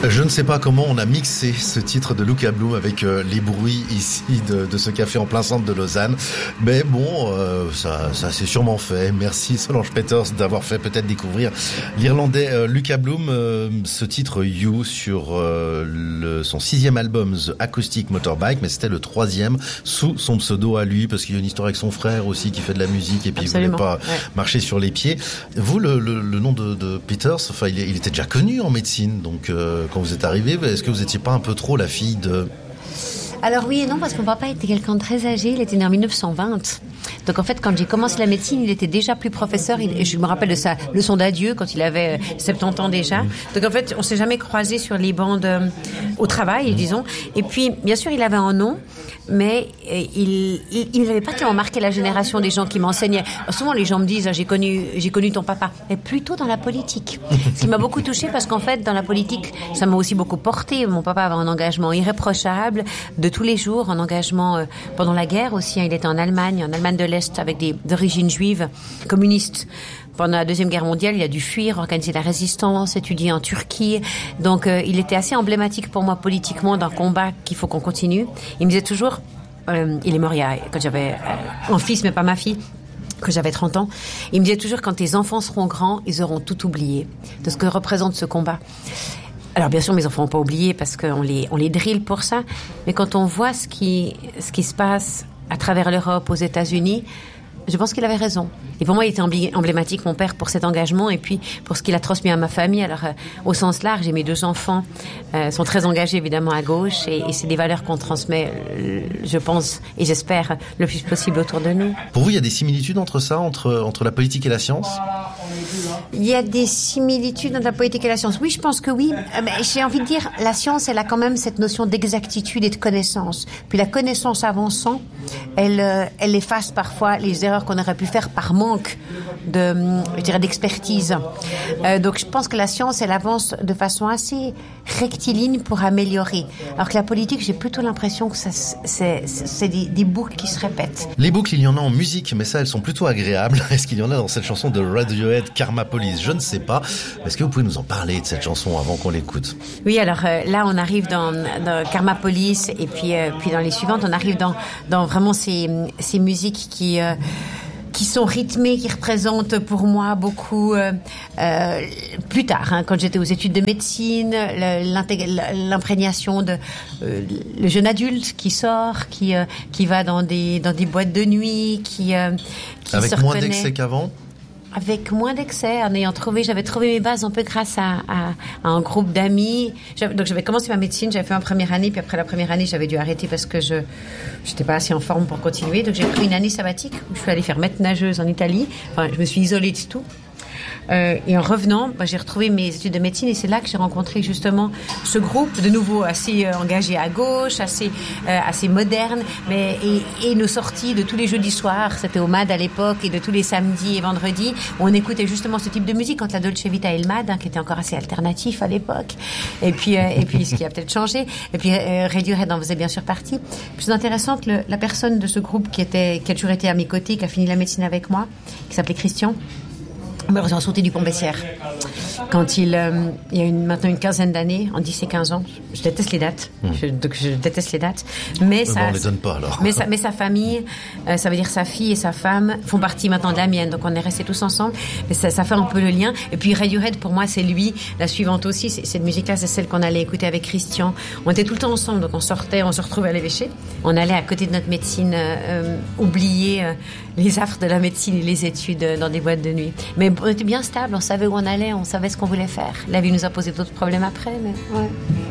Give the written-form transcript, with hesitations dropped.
Je ne sais pas comment on a mixé ce titre de Luca Bloom avec les bruits ici de ce café en plein centre de Lausanne. Mais bon, ça s'est sûrement fait. Merci Solange Peters d'avoir fait peut-être découvrir l'Irlandais Luca Bloom, ce titre You sur son 6e album The Acoustic Motorbike, mais c'était le 3e sous son pseudo à lui, parce qu'il y a une histoire avec son frère aussi qui fait de la musique et puis il voulait pas marcher sur les pieds. Vous, le nom de Peters, enfin, il était déjà connu en médecine, donc quand vous êtes arrivé, est-ce que vous étiez pas un peu trop la fille de... Alors oui et non, parce que mon papa était quelqu'un de très âgé, il était né en 1920. Donc en fait, quand j'ai commencé la médecine, il était déjà plus professeur. Je me rappelle de sa leçon d'adieu quand il avait 70 ans déjà. Donc en fait, on s'est jamais croisés sur les bancs au travail, disons. Et puis, bien sûr, il avait un nom, mais il n'avait pas tellement marqué la génération des gens qui m'enseignaient. Souvent, les gens me disent, j'ai connu ton papa, mais plutôt dans la politique. Ce qui m'a beaucoup touchée, parce qu'en fait, dans la politique, ça m'a aussi beaucoup porté. Mon papa avait un engagement irréprochable de tous les jours, un engagement pendant la guerre aussi. Il était en Allemagne de l'Est, avec d'origines juives, communistes. Pendant la Deuxième Guerre mondiale, il a dû fuir, organiser la résistance, étudier en Turquie. Donc, il était assez emblématique pour moi politiquement d'un combat qu'il faut qu'on continue. Il me disait toujours, il est mort quand j'avais un fils, mais pas ma fille, que j'avais 30 ans. Il me disait toujours, quand tes enfants seront grands, ils auront tout oublié de ce que représente ce combat. Alors bien sûr, mes enfants n'ont pas oublié parce qu'on les drille pour ça. Mais quand on voit ce qui se passe à travers l'Europe, aux États-Unis, je pense qu'il avait raison. Et pour moi, il était emblématique, mon père, pour cet engagement et puis pour ce qu'il a transmis à ma famille. Alors, au sens large, et mes 2 enfants sont très engagés, évidemment, à gauche. Et c'est des valeurs qu'on transmet, je pense, et j'espère, le plus possible autour de nous. Pour vous, il y a des similitudes entre ça, entre la politique et la science ? Il y a des similitudes entre la politique et la science. Oui, je pense que oui. Mais j'ai envie de dire, la science, elle a quand même cette notion d'exactitude et de connaissance. Puis la connaissance avançant, elle efface parfois les erreurs qu'on aurait pu faire par manque d'expertise. Donc je pense que la science, elle avance de façon assez rectiligne pour améliorer. Alors que la politique, j'ai plutôt l'impression que c'est des boucles qui se répètent. Les boucles, il y en a en musique, mais ça, elles sont plutôt agréables. Est-ce qu'il y en a dans cette chanson de Radiohead, Karma Police ? Je ne sais pas. Est-ce que vous pouvez nous en parler de cette chanson avant qu'on l'écoute ? Oui, alors là, on arrive dans Karma Police et puis dans les suivantes, on arrive dans vraiment ces musiques qui sont rythmées, qui représentent pour moi beaucoup plus tard, quand j'étais aux études de médecine, l'imprégnation de le jeune adulte qui sort, qui va dans des boîtes de nuit, qui avec moins d'excès qu'avant. Avec moins d'excès, j'avais trouvé mes bases un peu grâce à un groupe d'amis. Donc j'avais commencé ma médecine, j'avais fait ma première année, puis après la première année, j'avais dû arrêter parce que j'étais pas assez en forme pour continuer. Donc j'ai pris une année sabbatique où je suis allée faire maître nageuse en Italie. Enfin, je me suis isolée de tout. Et en revenant, j'ai retrouvé mes études de médecine et c'est là que j'ai rencontré justement ce groupe, de nouveau assez engagé à gauche, assez moderne, et nos sorties de tous les jeudis soirs, c'était au MAD à l'époque, et de tous les samedis et vendredis, où on écoutait justement ce type de musique, quand la Dolce Vita et le MAD, qui était encore assez alternatif à l'époque, et puis ce qui a peut-être changé, et puis Radiohead en faisait bien sûr partie. Plus intéressante, la personne de ce groupe qui a toujours été à mes côtés, qui a fini la médecine avec moi, qui s'appelait Christian, malheureusement sauté du Pont-Bessières. Quand il y a maintenant une quinzaine d'années, en 10 et 15 ans, je déteste les dates. Donc je déteste les dates. Mais ça, on les donne pas alors. Mais sa famille, ça veut dire sa fille et sa femme font partie maintenant de la mienne. Donc on est restés tous ensemble. Mais ça fait un peu le lien. Et puis Radiohead, pour moi, c'est lui. La suivante aussi, cette musique-là, c'est celle qu'on allait écouter avec Christian. On était tout le temps ensemble. Donc on sortait, on se retrouvait à l'évêché. On allait à côté de notre médecine, oublier les affres de la médecine et les études dans des boîtes de nuit. Mais on était bien stable, on savait où on allait, on savait ce qu'on voulait faire. La vie nous a posé d'autres problèmes après, mais ouais.